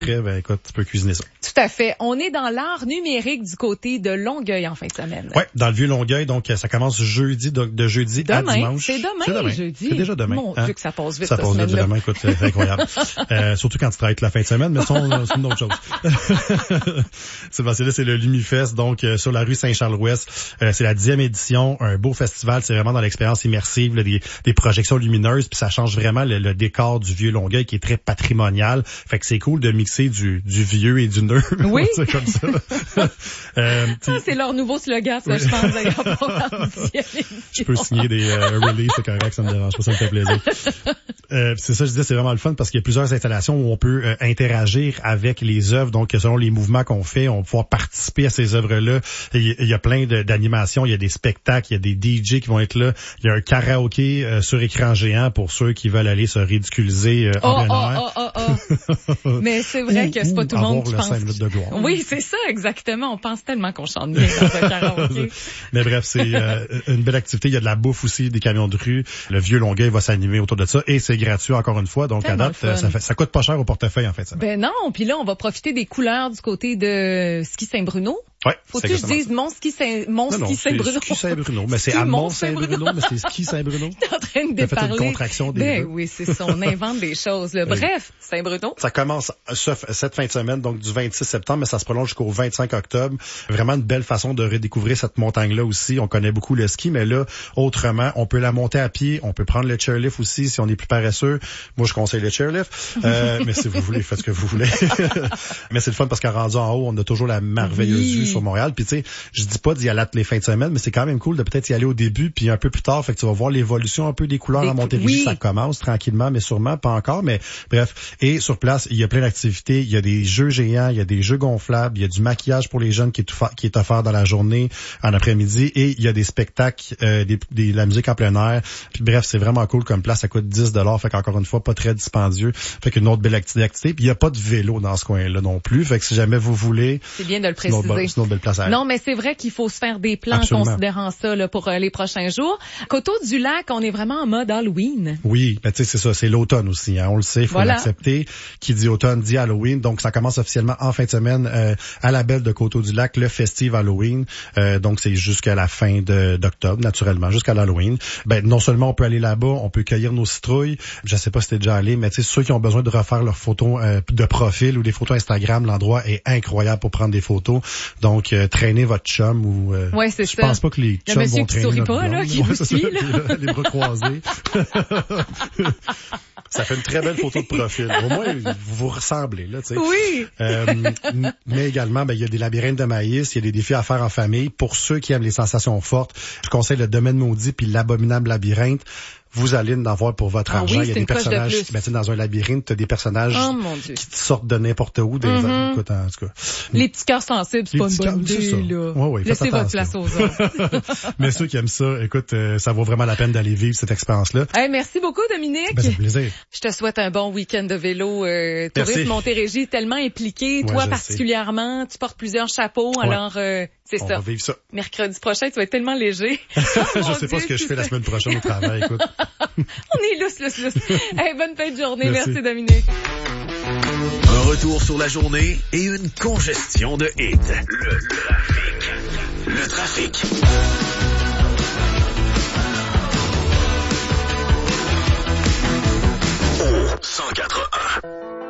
Ben, écoute, tu peux cuisiner ça. Tout à fait. On est dans l'art numérique du côté de Longueuil en fin de semaine. Ouais, dans le vieux Longueuil, donc ça commence jeudi, de jeudi à dimanche. C'est demain, jeudi. C'est déjà demain. Mon Dieu que ça passe vite, ça passe vite, vraiment. Écoute, c'est incroyable. Surtout quand tu travailles la fin de semaine, mais c'est une autre chose. C'est le Lumifest, donc sur la rue Saint-Charles-Ouest. C'est la 10e édition, un beau festival. C'est vraiment dans l'expérience immersive, là, des projections lumineuses, puis ça change vraiment le décor du vieux Longueuil qui est très patrimonial. Fait que c'est cool de mixer du vieux et du neuf. Oui. C'est comme ça. C'est leur nouveau slogan, ça, je pense, d'ailleurs, pour la 10e édition. Je peux signer des releases, c'est correct, ça me dérange pas, ça me fait plaisir. C'est ça, je disais, c'est vraiment le fun parce qu'il y a plusieurs installations où on peut interagir avec les œuvres. Donc, selon les mouvements qu'on fait, on va pouvoir participer à ces œuvres-là. Il y a plein d'animations, il y a des spectacles, il y a des DJ qui vont être là. Il y a un karaoké sur écran géant pour ceux qui veulent aller se ridiculiser en plein air. Mais c'est vrai que c'est pas tout le monde qui pense. 5 minutes de gloire. Oui, c'est ça, exactement. On pense tellement qu'on chante bien dans un karaoké. Mais bref, c'est une belle activité. Il y a de la bouffe aussi, des camions de rue. Le vieux Longueuil va s'animer autour de ça et c'est gratuit encore une fois. Donc, tellement à date, ça coûte pas cher au portefeuille, en fait. Ça. Ben non, puis là, on va profiter des couleurs du côté de Ski Saint-Bruno. Ouais, faut-tu que je dise Ski Saint-Bruno? Ski Saint-Bruno, mais c'est à Mont-Saint-Bruno, mais c'est Ski Saint-Bruno. T'es en train de déparler. Fait une contraction des deux. Oui, c'est ça, on invente des choses, là. Bref, Saint-Bruno. Ça commence cette fin de semaine, donc du 26 septembre, mais ça se prolonge jusqu'au 25 octobre. Vraiment une belle façon de redécouvrir cette montagne-là aussi. On connaît beaucoup le ski, mais là, autrement, on peut la monter à pied, on peut prendre le chairlift aussi si on est plus paresseux. Moi, je conseille le chairlift. Mais si vous voulez, faites ce que vous voulez. Mais c'est le fun parce qu'en rendu en haut, on a toujours la merveilleuse vue sur Montréal. Puis tu sais, je dis pas d'y aller les fins de semaine, mais c'est quand même cool de peut-être y aller au début puis un peu plus tard. Fait que tu vas voir l'évolution un peu des couleurs à Montérégie. Oui. Ça commence tranquillement, mais sûrement pas encore. Mais bref, et sur place, il y a plein d'activités. Il y a des jeux géants, il y a des jeux gonflables, il y a du maquillage pour les jeunes qui est offert dans la journée, en après-midi, et il y a des spectacles, la musique en plein air. Puis bref, c'est vraiment cool comme place. Ça coûte 10$. Fait qu'encore une fois, pas très dispendieux. Fait qu'une autre belle activité. Puis il y a pas de vélo dans ce coin-là non plus. Fait que si jamais vous voulez, c'est bien de le préciser. C'est une autre belle place à aller. Non, mais c'est vrai qu'il faut se faire des plans. Absolument. Considérant ça là, pour les prochains jours. Coteaux-du-Lac, on est vraiment en mode Halloween. Oui, ben tu sais, c'est ça, c'est l'automne aussi. Hein, on le sait, il faut l'accepter. Qui dit automne dit Halloween. Donc, ça commence officiellement en fin de semaine à la Belle de Coteaux-du-Lac, le Festive Halloween. Donc, c'est jusqu'à la fin d'octobre, naturellement, jusqu'à l'Halloween. Ben, non seulement on peut aller là-bas, on peut cueillir nos citrouilles. Je sais pas si t'es déjà allé, mais tu sais, ceux qui ont besoin de refaire leurs photos de profil ou des photos Instagram, l'endroit est incroyable pour prendre des photos. Donc, traînez votre chum ou... ouais, c'est je pense pas que les chums vont traîner notre blonde. Là, qui vous suit, là. Les bras croisés. Ça fait une très belle photo de profil. Au moins, vous vous ressemblez, là, tu sais. Oui. Mais également, ben, il y a des labyrinthes de maïs, il y a des défis à faire en famille. Pour ceux qui aiment les sensations fortes, je conseille le Domaine Maudit puis l'abominable labyrinthe. Vous allez en avoir pour votre argent. Oui, il y a des personnages, dans un labyrinthe, tu as des personnages qui te sortent de n'importe où. Écoute, en tout cas. Les petits cœurs sensibles, c'est pas une bonne idée, là. Oui, laissez votre place aux autres. Mais ceux qui aiment ça, écoute, ça vaut vraiment la peine d'aller vivre cette expérience-là. Hey, merci beaucoup, Dominique. Ben, c'est un plaisir. Je te souhaite un bon week-end de vélo. Tourisme Montérégie, tellement impliqué. Toi, particulièrement, tu portes plusieurs chapeaux. Ouais. Alors, c'est ça. On va vivre ça. Mercredi prochain, tu vas être tellement léger. Je sais pas ce que je fais la semaine prochaine au travail, écoute. On est lousse. Hey, bonne fin de journée. Merci Dominique. Un retour sur la journée et une congestion de hits. Le trafic. Au 104.1.